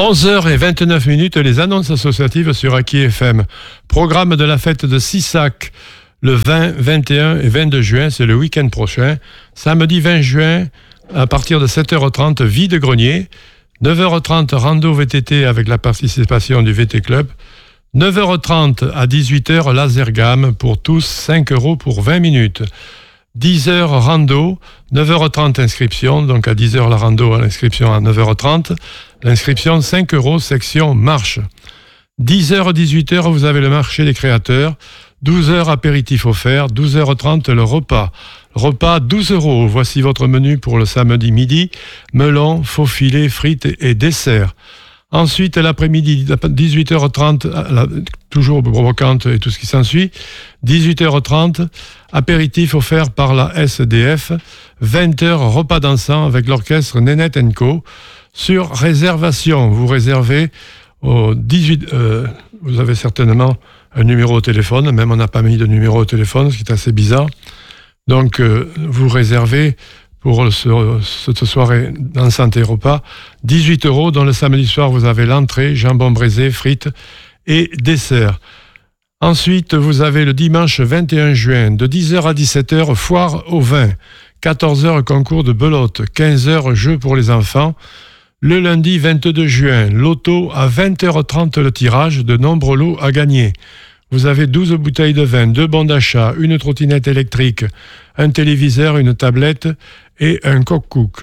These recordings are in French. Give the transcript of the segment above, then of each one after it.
11h29, les annonces associatives sur Aki FM. Programme de la fête de Sissac le 20, 21 et 22 juin, c'est le week-end prochain. Samedi 20 juin, à partir de 7h30, vide-grenier. 9h30, rando VTT avec la participation du VT Club. 9h30 à 18h, laser gamme pour tous, 5 € pour 20 minutes. 10h rando, 9h30 inscription, donc à 10h la rando, l'inscription à 9h30. L'inscription 5 €, section marche. 10h, 18h, vous avez le marché des créateurs. 12h apéritif offert, 12h30 le repas. Repas 12 €, voici votre menu pour le samedi midi. Melon, faux filet, frites et dessert. Ensuite, l'après-midi, 18h30, toujours brocante et tout ce qui s'ensuit. 18h30, apéritif offert par la SDF. 20h, repas dansant avec l'orchestre Nénette & Co. Sur réservation, vous réservez au 18... vous avez certainement un numéro au téléphone, même on n'a pas mis de numéro au téléphone, ce qui est assez bizarre. Donc, vous réservez pour cette soirée dansante et repas, 18 €, dont le samedi soir, vous avez l'entrée, jambon braisé, frites et dessert. Ensuite, vous avez le dimanche 21 juin, de 10h à 17h, foire au vin. 14h, concours de belote. 15h, jeux pour les enfants. Le lundi 22 juin, loto à 20h30 le tirage, de nombreux lots à gagner. Vous avez 12 bouteilles de vin, 2 bons d'achat, une trottinette électrique, un téléviseur, une tablette et un coq-cook.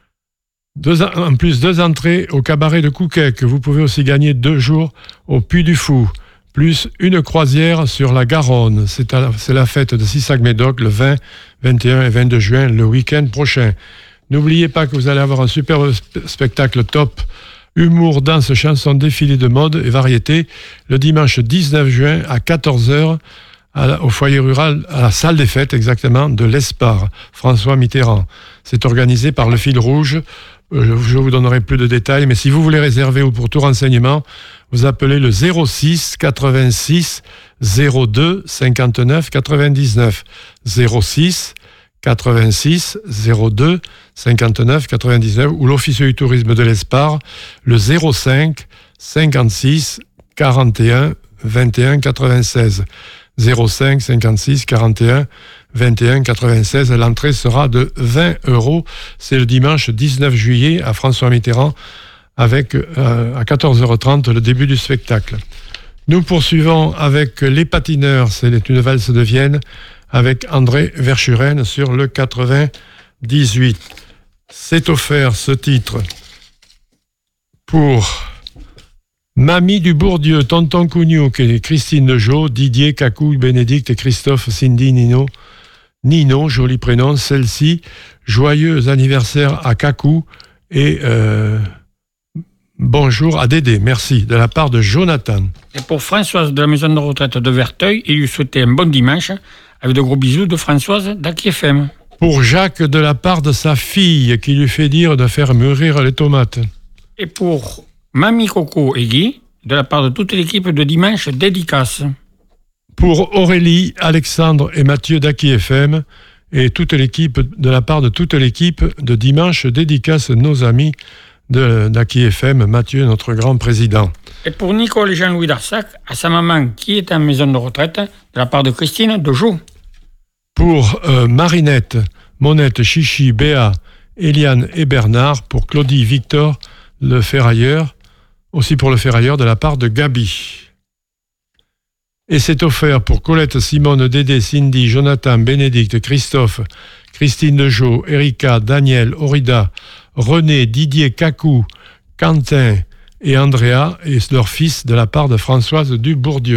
En plus, 2 entrées au cabaret de Couquet. Vous pouvez aussi gagner 2 jours au Puy du Fou, plus une croisière sur la Garonne. C'est la fête de Sissac-Médoc le 20, 21 et 22 juin, le week-end prochain. N'oubliez pas que vous allez avoir un superbe spectacle top. Humour, danse, chansons, défilé de mode et variété, le dimanche 19 juin à 14h au foyer rural, à la salle des fêtes exactement, de l'Espar, François Mitterrand. C'est organisé par le Fil Rouge. Je vous donnerai plus de détails, mais si vous voulez réserver ou pour tout renseignement, vous appelez le 06 86 02 59 99. 06 86 02 59 99 ou l'officier du tourisme de l'Espar, le 05 56 41 21 96. 05 56 41 21 96. L'entrée sera de 20 €. C'est le dimanche 19 juillet à François Mitterrand avec à 14h30 le début du spectacle. Nous poursuivons avec les patineurs. C'est une valse de Vienne avec André Verschuren sur le 98. C'est offert ce titre pour Mamie du Bourdieu, Tonton Cougnouk et Christine Lejeau, Didier, Cacou, Bénédicte et Christophe, Cindy, Nino, joli prénom, celle-ci, joyeux anniversaire à Cacou et bonjour à Dédé, merci, de la part de Jonathan. Et pour Françoise de la maison de retraite de Verteuil, il lui souhaitait un bon dimanche, avec de gros bisous de Françoise d'Aki FM. Pour Jacques de la part de sa fille, qui lui fait dire de faire mûrir les tomates. Et pour Mamie Coco et Guy, de la part de toute l'équipe de Dimanche Dédicace. Pour Aurélie, Alexandre et Mathieu d'Aki FM, et toute l'équipe, de la part de toute l'équipe de Dimanche Dédicace, nos amis d'Aki FM, Mathieu, notre grand président. Et pour Nicole et Jean-Louis d'Arsac, à sa maman qui est en maison de retraite, de la part de Christine de Joux. Pour Marinette, Monette, Chichi, Béa, Eliane et Bernard, pour Claudie, Victor, le ferrailleur, aussi pour le ferrailleur de la part de Gabi. Et c'est offert pour Colette, Simone, Dédé, Cindy, Jonathan, Bénédicte, Christophe, Christine Lejeau, Erika, Daniel, Orida, René, Didier, Cacou, Quentin et Andrea et leur fils de la part de Françoise du Bourdieu.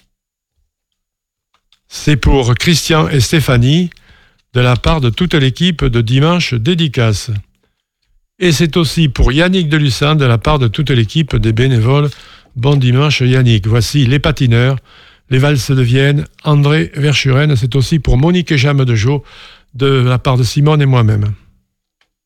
C'est pour Christian et Stéphanie de la part de toute l'équipe de Dimanche Dédicace. Et c'est aussi pour Yannick Delussan de la part de toute l'équipe des bénévoles. Bon dimanche Yannick. Voici les patineurs, les valses de Vienne, André Verschuren. C'est aussi pour Monique et Jam de Jo de la part de Simone et moi-même.